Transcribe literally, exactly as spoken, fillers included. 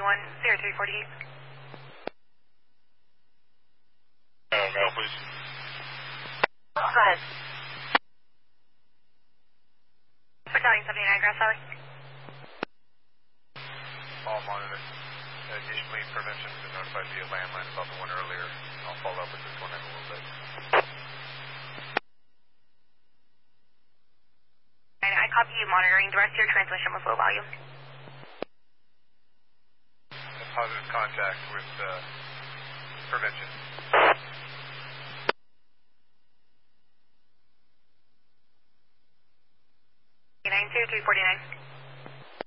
one zero three four eight. Uh, mail, please. Go ahead. Battalion seventy-nine, Grass Valley. All monitored. Additionally, prevention's been notified via landline about the one earlier. I'll follow up with this one in a little bit. And I copy you monitoring. The rest of your transmission was low volume. A positive contact with uh, prevention. nine zero three four nine.